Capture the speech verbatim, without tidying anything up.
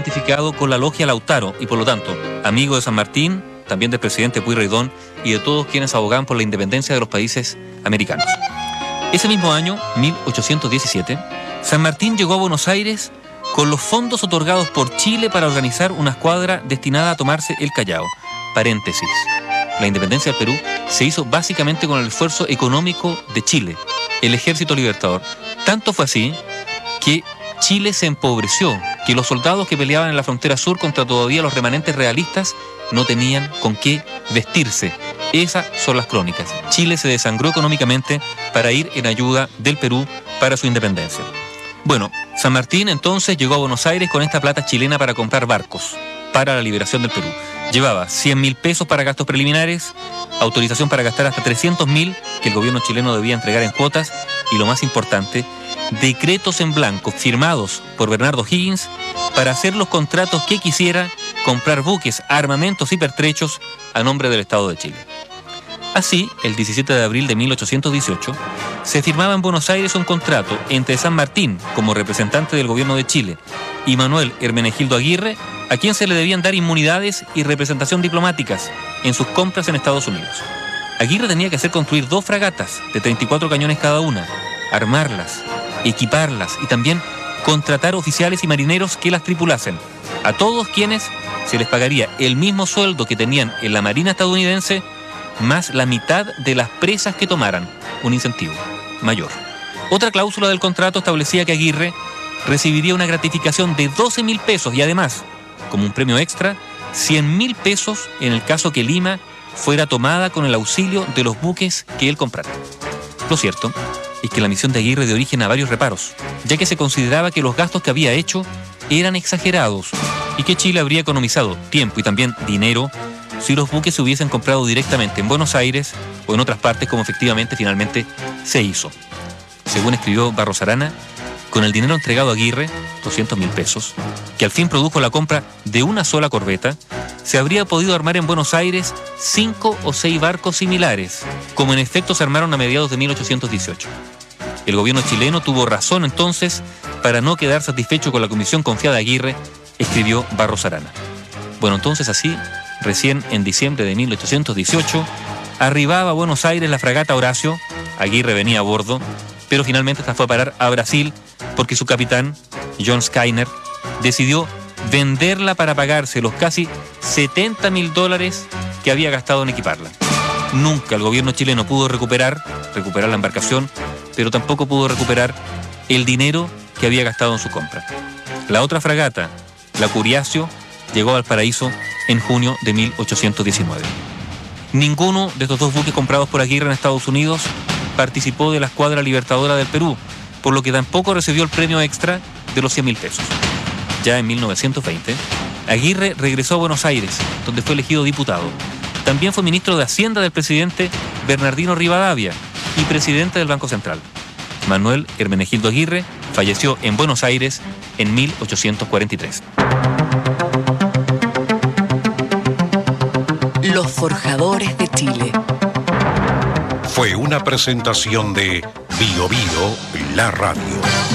identificado con la logia Lautaro y por lo tanto amigo de San Martín, también del presidente Pueyrredón y de todos quienes abogaban por la independencia de los países americanos. Ese mismo año, mil ochocientos diecisiete, San Martín llegó a Buenos Aires con los fondos otorgados por Chile para organizar una escuadra destinada a tomarse el Callao. Paréntesis. La independencia del Perú se hizo básicamente con el esfuerzo económico de Chile, el Ejército Libertador. Tanto fue así que Chile se empobreció, que los soldados que peleaban en la frontera sur contra todavía los remanentes realistas no tenían con qué vestirse. Esas son las crónicas. Chile se desangró económicamente para ir en ayuda del Perú para su independencia. Bueno, San Martín entonces llegó a Buenos Aires con esta plata chilena para comprar barcos para la liberación del Perú. Llevaba cien mil pesos para gastos preliminares, autorización para gastar hasta trescientos mil que el gobierno chileno debía entregar en cuotas y, lo más importante, decretos en blanco firmados por Bernardo Higgins para hacer los contratos que quisiera, comprar buques, armamentos y pertrechos a nombre del Estado de Chile. Así, el diecisiete de abril de mil ochocientos dieciocho, se firmaba en Buenos Aires un contrato entre San Martín, como representante del gobierno de Chile, y Manuel Hermenegildo Aguirre, a quien se le debían dar inmunidades y representación diplomáticas en sus compras en Estados Unidos. Aguirre tenía que hacer construir dos fragatas de treinta y cuatro cañones cada una, armarlas, equiparlas y también contratar oficiales y marineros que las tripulasen, a todos quienes se les pagaría el mismo sueldo que tenían en la Marina estadounidense, más la mitad de las presas que tomaran, un incentivo mayor. Otra cláusula del contrato establecía que Aguirre recibiría una gratificación de doce mil pesos y además, como un premio extra, cien mil pesos en el caso que Lima fuera tomada con el auxilio de los buques que él comprara. Lo cierto es que la misión de Aguirre dio origen a varios reparos, ya que se consideraba que los gastos que había hecho eran exagerados y que Chile habría economizado tiempo y también dinero si los buques se hubiesen comprado directamente en Buenos Aires o en otras partes, como efectivamente finalmente se hizo. Según escribió Barros Arana, con el dinero entregado a Aguirre, doscientos mil pesos, que al fin produjo la compra de una sola corbeta, se habría podido armar en Buenos Aires cinco o seis barcos similares, como en efecto se armaron a mediados de mil ochocientos dieciocho. El gobierno chileno tuvo razón entonces para no quedar satisfecho con la comisión confiada a Aguirre, escribió Barros Arana. Bueno, entonces así, recién en diciembre de mil ochocientos dieciocho, arribaba a Buenos Aires la fragata Horacio. Aguirre venía a bordo, pero finalmente esta fue a parar a Brasil porque su capitán, John Skyner, decidió venderla para pagarse los casi setenta mil dólares que había gastado en equiparla. Nunca el gobierno chileno pudo recuperar, recuperar la embarcación, pero tampoco pudo recuperar el dinero que había gastado en su compra. La otra fragata, la Curiacio, llegó a Valparaíso en junio de mil ochocientos diecinueve. Ninguno de estos dos buques comprados por Aguirre en Estados Unidos participó de la escuadra libertadora del Perú, por lo que tampoco recibió el premio extra de los cien mil pesos. Ya en mil novecientos veinte, Aguirre regresó a Buenos Aires, donde fue elegido diputado. También fue ministro de Hacienda del presidente Bernardino Rivadavia y presidente del Banco Central. Manuel Hermenegildo Aguirre falleció en Buenos Aires en mil ochocientos cuarenta y tres. Los Forjadores de Chile. Fue una presentación de Bio Bio, la radio.